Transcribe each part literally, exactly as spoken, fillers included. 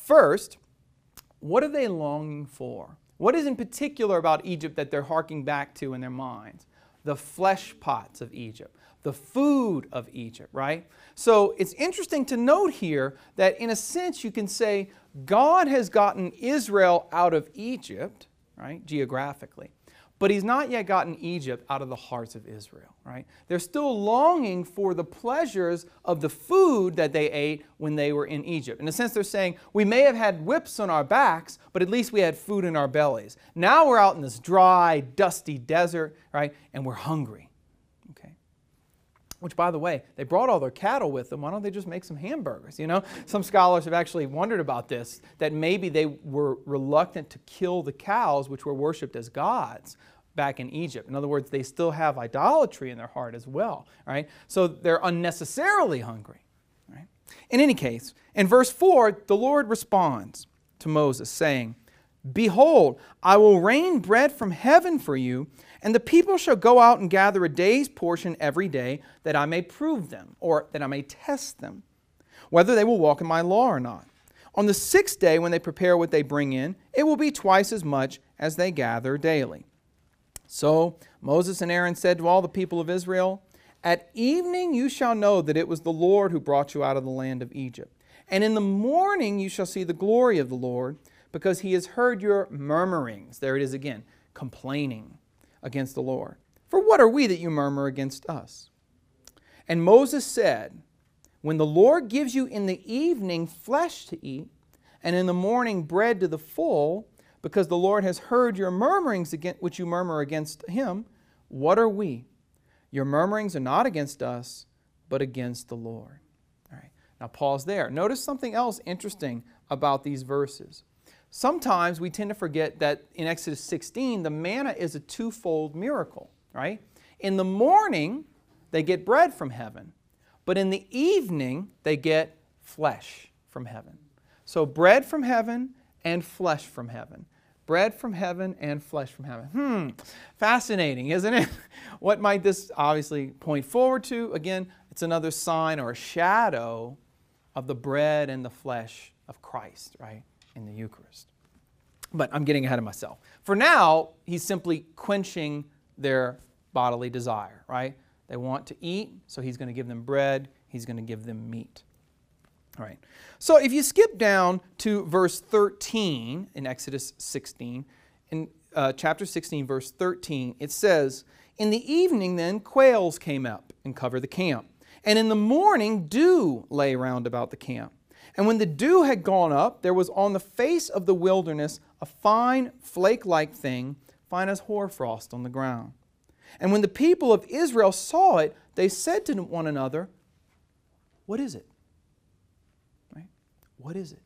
First, what are they longing for? What is in particular about Egypt that they're harking back to in their minds? The flesh pots of Egypt, the food of Egypt, right? So it's interesting to note here that in a sense you can say God has gotten Israel out of Egypt, right, geographically, but He's not yet gotten Egypt out of the hearts of Israel, right? They're still longing for the pleasures of the food that they ate when they were in Egypt. In a sense, they're saying, we may have had whips on our backs, but at least we had food in our bellies. Now we're out in this dry, dusty desert, right? And we're hungry, okay? Which, by the way, they brought all their cattle with them. Why don't they just make some hamburgers, you know? Some scholars have actually wondered about this, that maybe they were reluctant to kill the cows, which were worshipped as gods back in Egypt. In other words, they still have idolatry in their heart as well, right? So they're unnecessarily hungry, right? In any case, in verse four, the Lord responds to Moses, saying, "Behold, I will rain bread from heaven for you, and the people shall go out and gather a day's portion every day, that I may prove them," or that I may test them, whether they will walk in my law or not. On the sixth day, when they prepare what they bring in, it will be twice as much as they gather daily. So Moses and Aaron said to all the people of Israel, "At evening you shall know that it was the Lord who brought you out of the land of Egypt. And in the morning you shall see the glory of the Lord, because He has heard your murmurings." There it is again, complaining against the Lord. "For what are we that you murmur against us?" And Moses said, "When the Lord gives you in the evening flesh to eat, and in the morning bread to the full, because the Lord has heard your murmurings against, which you murmur against Him, what are we? Your murmurings are not against us, but against the Lord." All right. Now pause there. Notice something else interesting about these verses. Sometimes we tend to forget that in Exodus sixteen, the manna is a twofold miracle, right? In the morning, they get bread from heaven, but in the evening, they get flesh from heaven. So bread from heaven and flesh from heaven. Bread from heaven and flesh from heaven. Hmm, fascinating, isn't it? What might this obviously point forward to? Again, it's another sign or a shadow of the bread and the flesh of Christ, right, in the Eucharist. But I'm getting ahead of myself. For now, He's simply quenching their bodily desire, right? They want to eat, so He's going to give them bread. He's going to give them meat. All right. So if you skip down to verse thirteen in Exodus sixteen, in uh, chapter sixteen, verse thirteen, it says, "In the evening then quails came up and covered the camp. And in the morning dew lay round about the camp. And when the dew had gone up, there was on the face of the wilderness a fine flake-like thing, fine as hoarfrost on the ground. And when the people of Israel saw it, they said to one another, 'What is it?'" Right? What is it?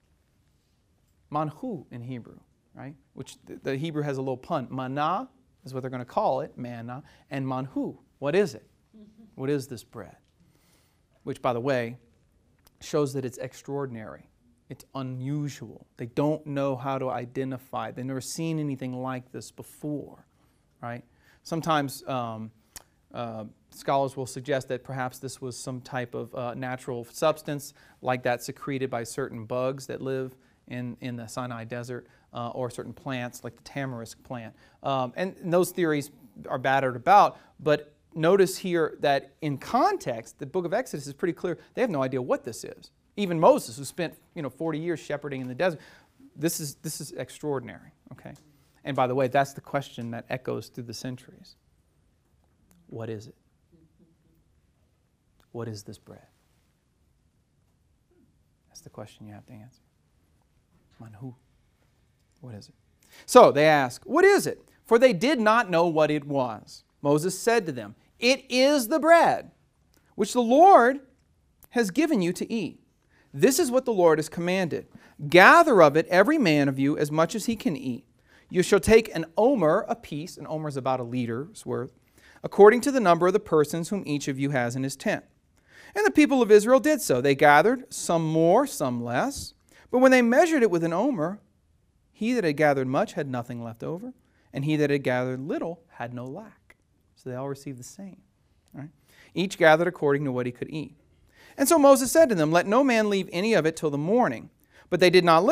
Manhu in Hebrew, right? Which the, the Hebrew has a little pun. Manna is what they're going to call it, manna, and manhu. What is it? What is this bread? Which, by the way, shows that it's extraordinary. It's unusual. They don't know how to identify it. They've never seen anything like this before, right? Sometimes um, uh, scholars will suggest that perhaps this was some type of uh, natural substance like that secreted by certain bugs that live in, in the Sinai desert, uh, or certain plants like the tamarisk plant. Um, and, and those theories are battered about, but notice here that in context, the book of Exodus is pretty clear. They have no idea what this is. Even Moses, who spent you know forty years shepherding in the desert, this is, this is extraordinary. Okay? And by the way, that's the question that echoes through the centuries. What is it? What is this bread? That's the question you have to answer. Manhu. What is it? So they ask, "What is it?" For they did not know what it was. Moses said to them, "It is the bread which the Lord has given you to eat. This is what the Lord has commanded. Gather of it every man of you as much as he can eat. You shall take an omer apiece," an omer is about a liter's worth, "according to the number of the persons whom each of you has in his tent." And the people of Israel did so. They gathered, some more, some less. But when they measured it with an omer, he that had gathered much had nothing left over, and he that had gathered little had no lack. So they all received the same. Right? Each gathered according to what he could eat. And so Moses said to them, "Let no man leave any of it till the morning. but they did not